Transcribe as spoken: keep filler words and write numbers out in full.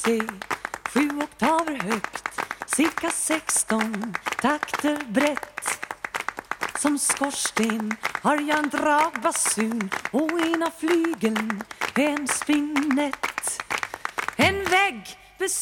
C, sju oktaver högt, cirka sexton takter brett. Som skorsten har jag en dragbasun och ena flygeln en spinett. En vägg